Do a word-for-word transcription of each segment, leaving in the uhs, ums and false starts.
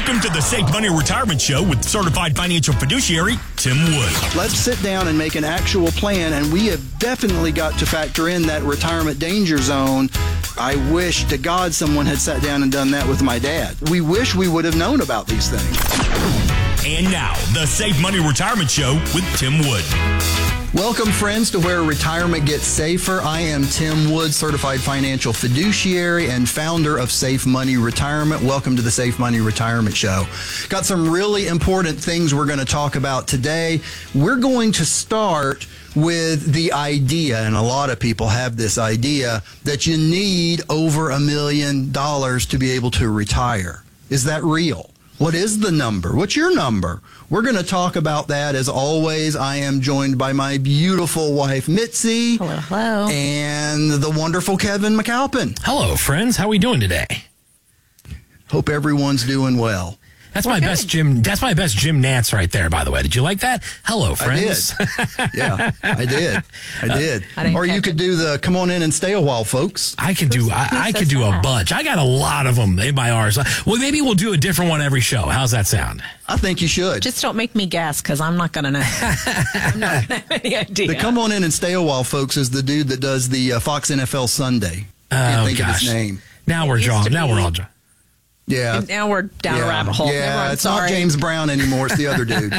Welcome to the Safe Money Retirement Show with certified financial fiduciary Tim Wood. Let's sit down and make an actual plan, and we have definitely got to factor in that retirement danger zone. I wish to God someone had sat down and done that with my dad. We wish we would have known about these things. And now, the Safe Money Retirement Show with Tim Wood. Welcome, friends, to Where Retirement Gets Safer. I am Tim Wood, certified financial fiduciary and founder of Safe Money Retirement. Welcome to the Safe Money Retirement Show. Got some really important things we're going to talk about today. We're going to start with the idea, and a lot of people have this idea, that you need over a million dollars to be able to retire. Is that real? What is the number? What's your number? We're going to talk about that. As always, I am joined by my beautiful wife, Mitzi. Hello, hello. And the wonderful Kevin McAlpin. Hello, friends. How are we doing today? Hope everyone's doing well. That's my best Jim. That's my best Jim Nance right there, by the way. Did you like that? Hello, friends. I did. Yeah, I did. I did. I or you could it. do the come on in and stay a while, folks. I could do. I, I could do a bunch. I got a lot of them in my R's. Well, maybe we'll do a different one every show. How's that sound? I think you should. Just don't make me guess, because I'm not going to know. I'm not going to have any idea. The come on in and stay a while, folks, is the dude that does the uh, Fox N F L Sunday. Can't Oh, think gosh. of his name. Now we're used drawn. to Now be. we're all drawn. Yeah. And now we're down yeah. a rabbit hole. Yeah, Never mind, it's sorry. not James Brown anymore. It's the other dude.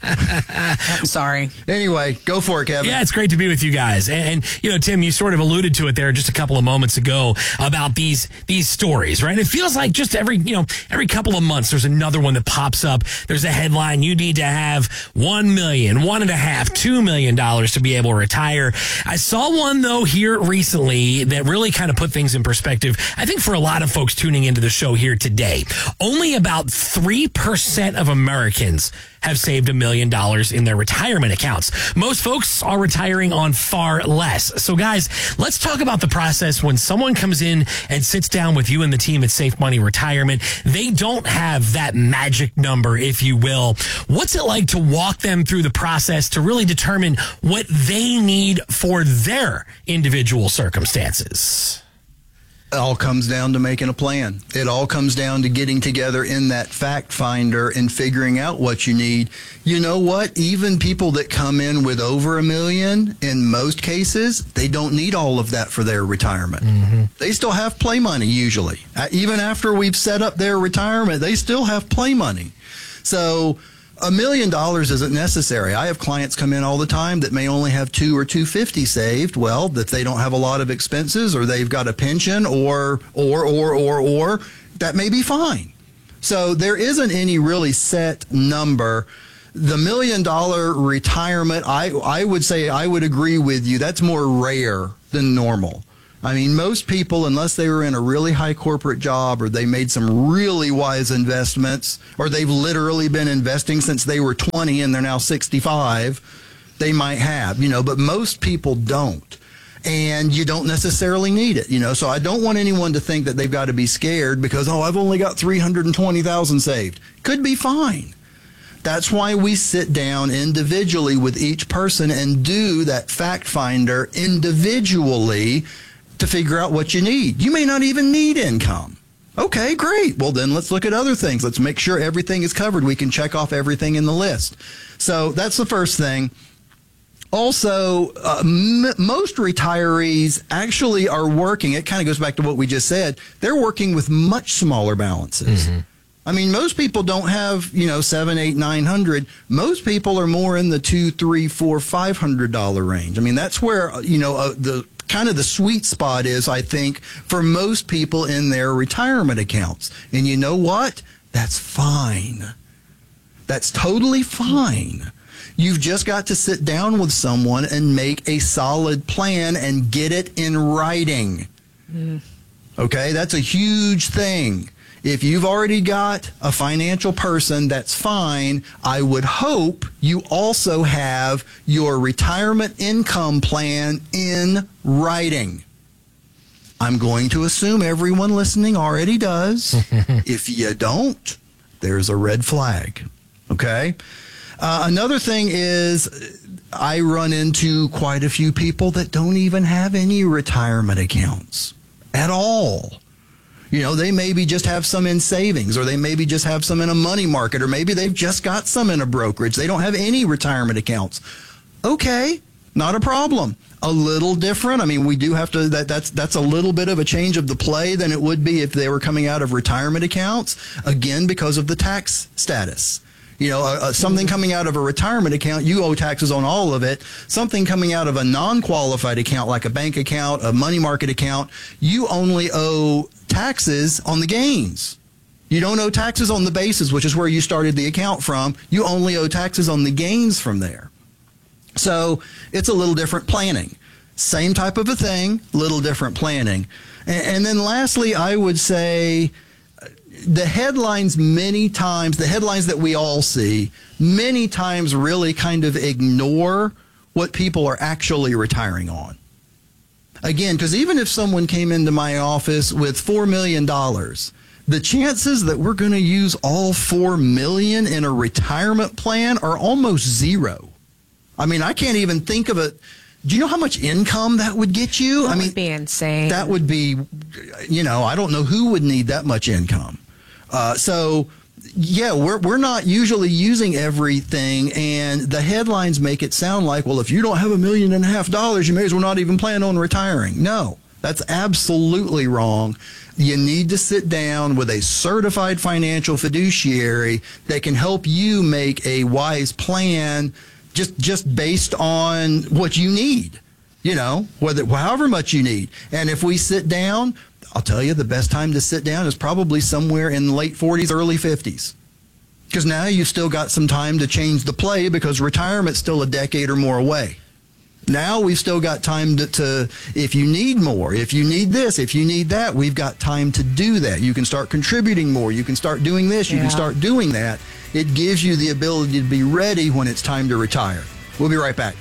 I'm sorry. Anyway, go for it, Kevin. Yeah, it's great to be with you guys. And, and, you know, Tim, you sort of alluded to it there just a couple of moments ago about these these stories, right? It feels like just every, you know, every couple of months there's another one that pops up. There's a headline. You need to have one million, one and a half, two million dollars to be able to retire. I saw one, though, here recently that really kind of put things in perspective. I think for a lot of folks tuning into the show here today, only about three percent of Americans have saved a million dollars in their retirement accounts. Most folks are retiring on far less. So guys, let's talk about the process when someone comes in and sits down with you and the team at Safe Money Retirement. They don't have that magic number, if you will. What's it like to walk them through the process to really determine what they need for their individual circumstances? It all comes down to making a plan. It all comes down to getting together in that fact finder and figuring out what you need. You know what? Even people that come in with over a million, in most cases, they don't need all of that for their retirement. Mm-hmm. They still have play money usually. Uh, even after we've set up their retirement, they still have play money. So a million dollars isn't necessary. I have clients come in all the time that may only have two or two fifty saved. Well, if they don't have a lot of expenses, or they've got a pension, or or or or or, that may be fine. So there isn't any really set number. The million dollar retirement, I I would say I would agree with you. That's more rare than normal. I mean, most people, unless they were in a really high corporate job, or they made some really wise investments, or they've literally been investing since they were twenty and they're now sixty-five, they might have, you know, but most people don't. And you don't necessarily need it, you know. So I don't want anyone to think that they've got to be scared because, oh, I've only got three hundred twenty thousand saved. Could be fine. That's why we sit down individually with each person and do that fact finder individually to figure out what you need. You may not even need income. Okay, great. Well, then let's look at other things. Let's make sure everything is covered. We can check off everything in the list. So that's the first thing. Also, uh, m- most retirees actually are working. It kind of goes back to what we just said. They're working with much smaller balances. Mm-hmm. I mean, most people don't have, you know, seven, eight, nine hundred. Most people are more in the two, three, four, five hundred dollar range. I mean, that's where, you know, uh, the kind of the sweet spot is, I think, for most people in their retirement accounts. And you know what? That's fine. That's totally fine. You've just got to sit down with someone and make a solid plan and get it in writing. Mm. Okay? That's a huge thing. If you've already got a financial person, that's fine. I would hope you also have your retirement income plan in writing. I'm going to assume everyone listening already does. If you don't, there's a red flag. Okay? Uh, another thing is, I run into quite a few people that don't even have any retirement accounts at all. You know, they maybe just have some in savings, or they maybe just have some in a money market, or maybe they've just got some in a brokerage. They don't have any retirement accounts. Okay, not a problem. A little different. I mean, we do have to, that, that's, that's a little bit of a change of the play than it would be if they were coming out of retirement accounts, again, because of the tax status. You know, uh, something coming out of a retirement account, you owe taxes on all of it. Something coming out of a non-qualified account, like a bank account, a money market account, you only owe taxes on the gains. You don't owe taxes on the basis, which is where you started the account from. You only owe taxes on the gains from there. So it's a little different planning. Same type of a thing, little different planning. And, and then lastly, I would say the headlines many times, the headlines that we all see, many times really kind of ignore what people are actually retiring on. Again, because even if someone came into my office with four million dollars, the chances that we're going to use all four million dollars in a retirement plan are almost zero. I mean, I can't even think of it. Do you know how much income that would get you? That I mean, would be insane. That would be, you know, I don't know who would need that much income. Uh, so, yeah, we're we're not usually using everything, and the headlines make it sound like, well, if you don't have a million and a half dollars, you may as well not even plan on retiring. No, that's absolutely wrong. You need to sit down with a certified financial fiduciary that can help you make a wise plan just just based on what you need, you know, whether however much you need. And if we sit down, I'll tell you, the best time to sit down is probably somewhere in the late forties, early fifties. Because now you've still got some time to change the play, because retirement's still a decade or more away. Now we've still got time to, to, if you need more, if you need this, if you need that, we've got time to do that. You can start contributing more. You can start doing this. You Yeah. can start doing that. It gives you the ability to be ready when it's time to retire. We'll be right back.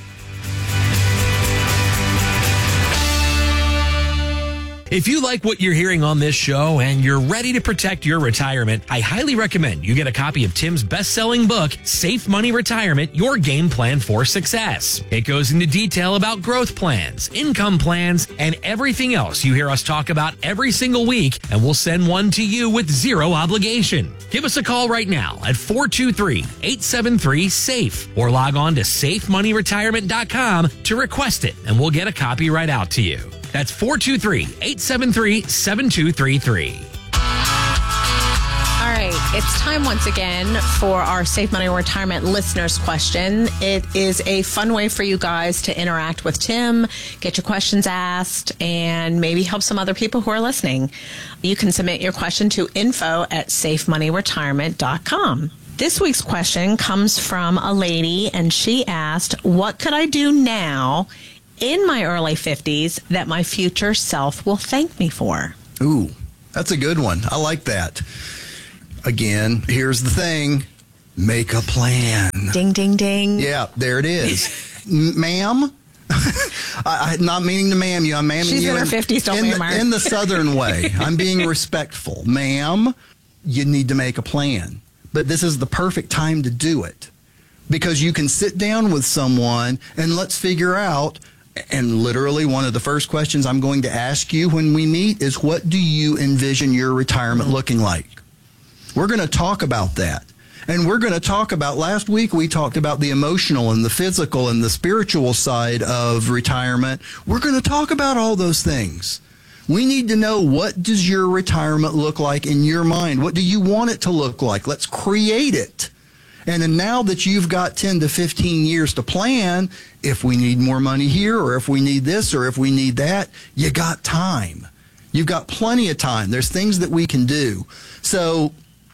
If you like what you're hearing on this show and you're ready to protect your retirement, I highly recommend you get a copy of Tim's best-selling book, Safe Money Retirement, Your Game Plan for Success. It goes into detail about growth plans, income plans, and everything else you hear us talk about every single week, and we'll send one to you with zero obligation. Give us a call right now at four two three, eight seven three, SAFE or log on to safe money retirement dot com to request it, and we'll get a copy right out to you. That's four two three, eight seven three, seven two three three. All right, it's time once again for our Safe Money Retirement listeners question. It is a fun way for you guys to interact with Tim, get your questions asked, and maybe help some other people who are listening. You can submit your question to info at safe money retirement dot com. This week's question comes from a lady, and she asked, what could I do now in my early fifties that my future self will thank me for? Ooh, that's a good one. I like that. Again, here's the thing. Make a plan. Ding, ding, ding. Yeah, there it is. M- ma'am, I, I'm not meaning to ma'am you. I'm ma'aming She's you in her fifties, don't in, ma'am the, her. in the southern way. I'm being respectful. Ma'am, you need to make a plan. But this is the perfect time to do it, because you can sit down with someone and let's figure out. And literally one of the first questions I'm going to ask you when we meet is, what do you envision your retirement looking like? We're going to talk about that. And we're going to talk about, last week we talked about the emotional and the physical and the spiritual side of retirement. We're going to talk about all those things. We need to know, what does your retirement look like in your mind? What do you want it to look like? Let's create it. And then now that you've got ten to fifteen years to plan, if we need more money here, or if we need this, or if we need that, you got time. You've got plenty of time. There's things that we can do. So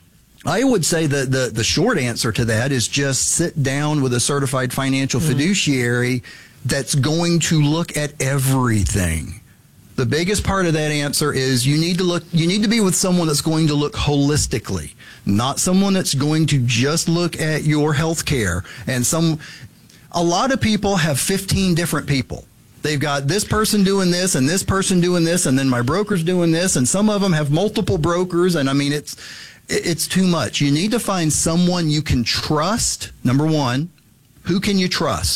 I would say that the, the short answer to that is just sit down with a certified financial mm-hmm. fiduciary that's going to look at everything. The biggest part of that answer is you need to look, you need to be with someone that's going to look holistically, not someone that's going to just look at your health care. And some, a lot of people have fifteen different people. They've got this person doing this and this person doing this, and then my broker's doing this, and some of them have multiple brokers. And I mean, it's, it's too much. You need to find someone you can trust. Number one, who can you trust?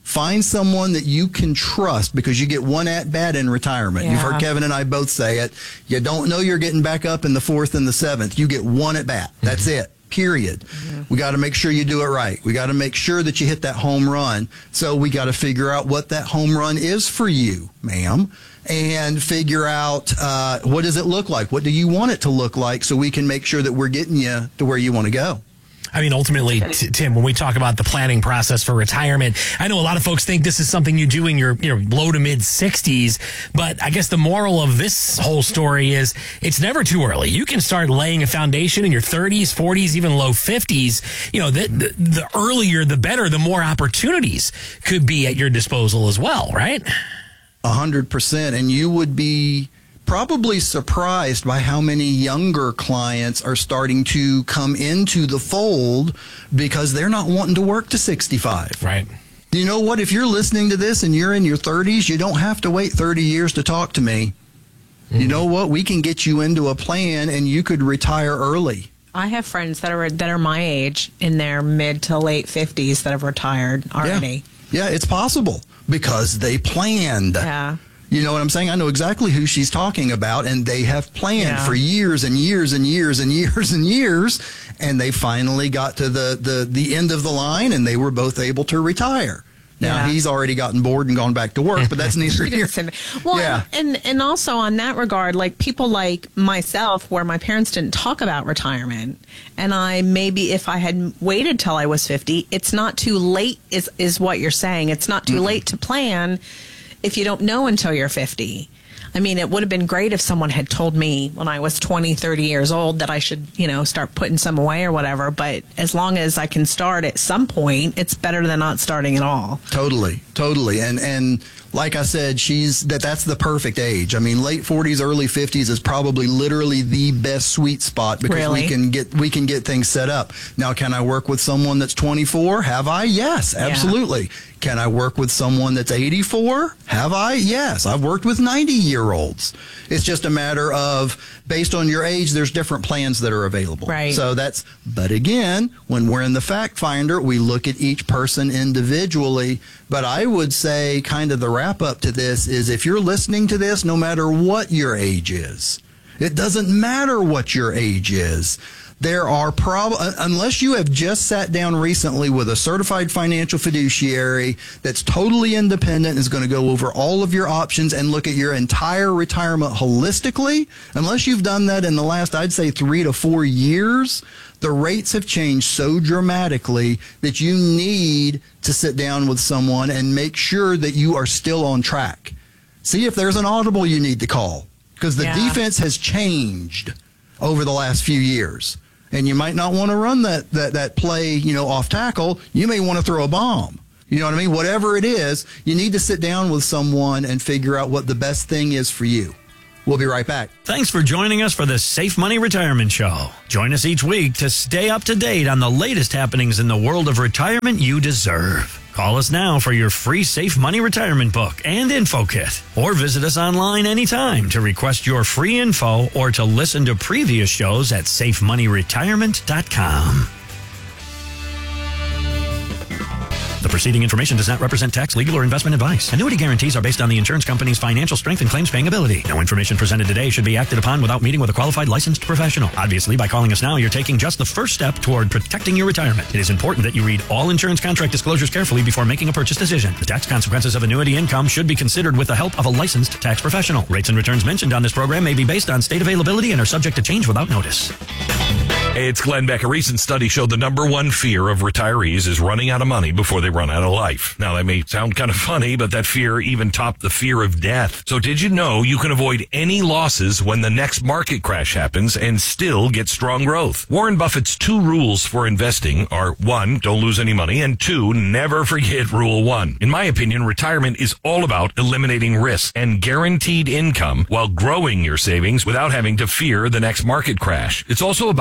Find someone that you can trust, because you get one at bat in retirement. Yeah. You've heard Kevin and I both say it. You don't know you're getting back up in the fourth and the seventh. You get one at bat. That's mm-hmm. it. Period. Mm-hmm. We got to make sure you do it right. We got to make sure that you hit that home run. So we got to figure out what that home run is for you, ma'am, and figure out uh, what does it look like? What do you want it to look like, so we can make sure that we're getting you to where you want to go. I mean, ultimately, t- Tim, when we talk about the planning process for retirement, I know a lot of folks think this is something you do in your, your low to mid sixties, but I guess the moral of this whole story is it's never too early. You can start laying a foundation in your thirties, forties, even low fifties. You know, the, the, the earlier, the better, the more opportunities could be at your disposal as well, right? A hundred percent. And you would be probably surprised by how many younger clients are starting to come into the fold because they're not wanting to work to sixty-five. Right. You know what? If you're listening to this and you're in your thirties, you don't have to wait thirty years to talk to me. Mm-hmm. You know what? We can get you into a plan and you could retire early. I have friends that are that are my age, in their mid to late fifties, that have retired already. Yeah, yeah, it's possible because they planned. Yeah. You know what I'm saying? I know exactly who she's talking about, and they have planned yeah. for years and years and years and years and years, and they finally got to the, the, the end of the line, and they were both able to retire. Now, yeah. he's already gotten bored and gone back to work, but that's neither here. Well, yeah. and, and also on that regard, like people like myself, where my parents didn't talk about retirement, and I maybe if I had waited till I was fifty, it's not too late, is, is what you're saying. It's not too mm-hmm. late to plan if you don't know until you're fifty. I mean, it would have been great if someone had told me when I was twenty, thirty years old that I should, you know, start putting some away or whatever. But as long as I can start at some point, it's better than not starting at all. Totally, totally. And and like I said, she's that that's the perfect age. I mean, late forties, early fifties is probably literally the best sweet spot because really? we can get we can get things set up. Now, can I work with someone that's twenty-four? Have I? Yes, absolutely. Yeah. Can I work with someone that's eighty-four? Have I? Yes. I've worked with ninety-year-olds. It's just a matter of, based on your age, there's different plans that are available. Right. So that's, but again, when we're in the Fact Finder, we look at each person individually. But I would say kind of the wrap up to this is if you're listening to this, no matter what your age is, it doesn't matter what your age is. There are prob- unless you have just sat down recently with a certified financial fiduciary that's totally independent, is going to go over all of your options and look at your entire retirement holistically, unless you've done that in the last, I'd say, three to four years, the rates have changed so dramatically that you need to sit down with someone and make sure that you are still on track. See if there's an audible you need to call, because the yeah. defense has changed over the last few years. And you might not want to run that, that, that play, you know, off tackle. You may want to throw a bomb. You know what I mean? Whatever it is, you need to sit down with someone and figure out what the best thing is for you. We'll be right back. Thanks for joining us for the Safe Money Retirement Show. Join us each week to stay up to date on the latest happenings in the world of retirement you deserve. Call us now for your free Safe Money Retirement book and info kit. Or visit us online anytime to request your free info or to listen to previous shows at safe money retirement dot com. The preceding information does not represent tax, legal, or investment advice. Annuity guarantees are based on the insurance company's financial strength and claims paying ability. No information presented today should be acted upon without meeting with a qualified licensed professional. Obviously, by calling us now, you're taking just the first step toward protecting your retirement. It is important that you read all insurance contract disclosures carefully before making a purchase decision. The tax consequences of annuity income should be considered with the help of a licensed tax professional. Rates and returns mentioned on this program may be based on state availability and are subject to change without notice. Hey, it's Glenn Beck. A recent study showed the number one fear of retirees is running out of money before they run out of life. Now, that may sound kind of funny, but that fear even topped the fear of death. So did you know you can avoid any losses when the next market crash happens and still get strong growth? Warren Buffett's two rules for investing are, one, don't lose any money, and two, never forget rule one. In my opinion, retirement is all about eliminating risk and guaranteed income while growing your savings without having to fear the next market crash. It's also about who you trust.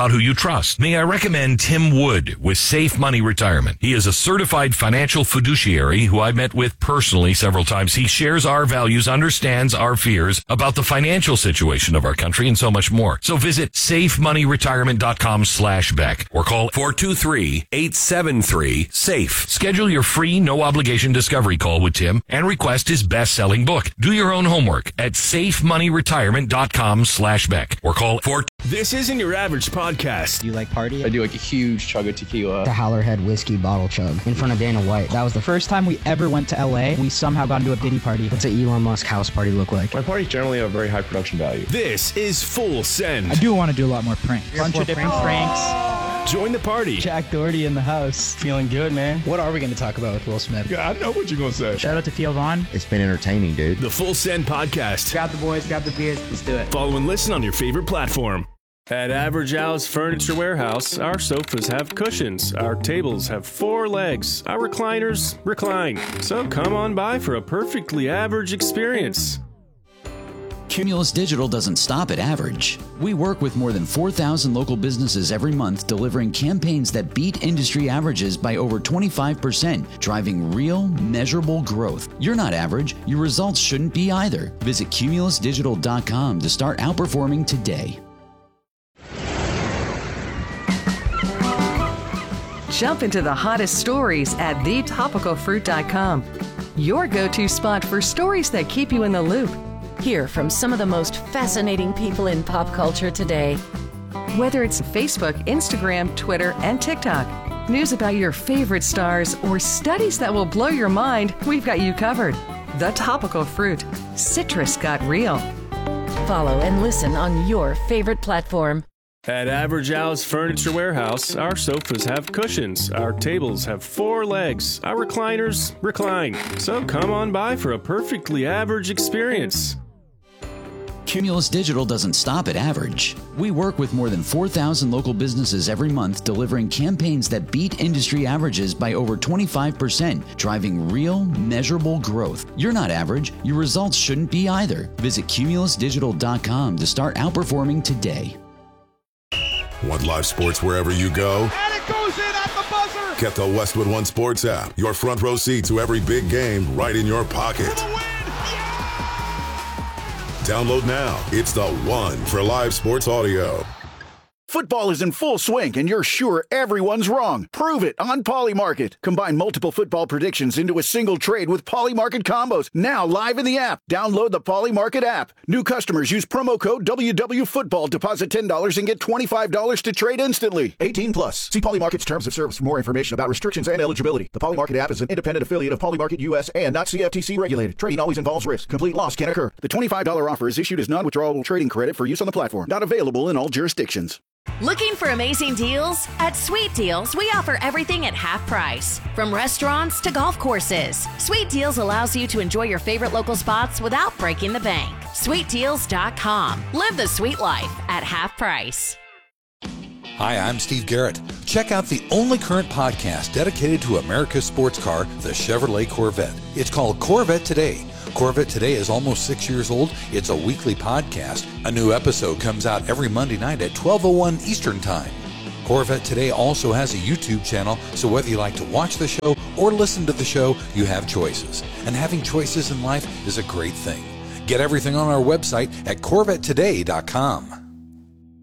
trust, may I recommend Tim Wood with Safe Money Retirement. He is a certified financial fiduciary who I met with personally several times. He shares our values, understands our fears about the financial situation of our country, and so much more. So visit safe money retirement dot com slash Beck or call four two three, eight seven three, SAFE. Schedule your free, no-obligation discovery call with Tim and request his best-selling book. Do your own homework at safe money retirement dot com slash Beck or call four. This isn't your average podcast. Do you like party? I do like a huge chug of tequila. The Howlerhead whiskey bottle chug in front of Dana White. That was the first time we ever went to L A. We somehow got into a Diddy party. What's an Elon Musk house party look like? My parties generally have a very high production value. This is Full Send. I do want to do a lot more pranks. A bunch of different pranks. Join the party. Jack Doherty in the house. Feeling good, man. What are we going to talk about with Will Smith? Yeah, I know what you're going to say. Shout out to Theo Vaughn. It's been entertaining, dude. The Full Send Podcast. Grab the boys, grab the beers. Let's do it. Follow and listen on your favorite platform. At Average Al's Furniture Warehouse, our sofas have cushions, our tables have four legs, our recliners recline. So come on by for a perfectly average experience. Cumulus Digital doesn't stop at average. We work with more than four thousand local businesses every month, delivering campaigns that beat industry averages by over twenty-five percent, driving real, measurable growth. You're not average. Your results shouldn't be either. Visit cumulus digital dot com to start outperforming today. Jump into the hottest stories at the topical fruit dot com. Your go-to spot for stories that keep you in the loop. Hear from some of the most fascinating people in pop culture today. Whether it's Facebook, Instagram, Twitter, and TikTok, news about your favorite stars, or studies that will blow your mind, we've got you covered. The Topical Fruit. Citrus got real. Follow and listen on your favorite platform. At Average Al's Furniture Warehouse, our sofas have cushions, our tables have four legs, our recliners recline. So come on by for a perfectly average experience. Cumulus Digital doesn't stop at average. We work with more than four thousand local businesses every month, delivering campaigns that beat industry averages by over twenty-five percent, driving real, measurable growth. You're not average. Your results shouldn't be either. Visit cumulus digital dot com to start outperforming today. Want live sports wherever you go? And it goes in at the buzzer! Get the Westwood One Sports app. Your front row seat to every big game right in your pocket. Download now. It's the one for live sports audio. Football is in full swing, and you're sure everyone's wrong. Prove it on Polymarket. Combine multiple football predictions into a single trade with Polymarket combos. Now live in the app. Download the Polymarket app. New customers use promo code W W Football. Deposit ten dollars and get twenty-five dollars to trade instantly. eighteen plus. See Polymarket's terms of service for more information about restrictions and eligibility. The Polymarket app is an independent affiliate of Polymarket U S and not C F T C regulated. Trading always involves risk. Complete loss can occur. The twenty-five dollars offer is issued as non-withdrawable trading credit for use on the platform. Not available in all jurisdictions. Looking for amazing deals? At Sweet Deals, we offer everything at half price. From restaurants to golf courses, Sweet Deals allows you to enjoy your favorite local spots without breaking the bank. sweet deals dot com. Live the sweet life at half price. Hi, I'm Steve Garrett. Check out the only current podcast dedicated to America's sports car, the Chevrolet Corvette. It's called Corvette Today. Corvette Today is almost six years old. It's a weekly podcast. A new episode comes out every Monday night at twelve oh one Eastern Time. Corvette Today also has a YouTube channel, so whether you like to watch the show or listen to the show, you have choices. And having choices in life is a great thing. Get everything on our website at corvette today dot com.